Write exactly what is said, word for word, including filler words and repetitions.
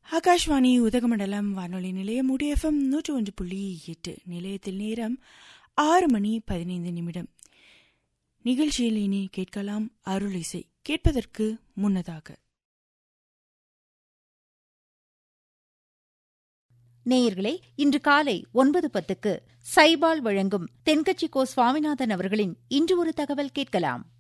ஆகாஷ்வாணி உதகமண்டலம் வானொலி நிலையம் உடைய எஃப்எம் நூற்று ஒன்று புள்ளி எட்டு. நிலையத்தில் நேரம் ஆறு மணி பதினைந்து நிமிடம். நிகழ்ச்சியில் இனி கேட்கலாம் அருள் இசை. கேட்பதற்கு முன்னதாக நேயர்களே, இன்று காலை ஒன்பது பத்துக்கு சைபால் வழங்கும் தென்கட்சி கோ சுவாமிநாதன் அவர்களின் இன்று ஒரு தகவல் கேட்கலாம்.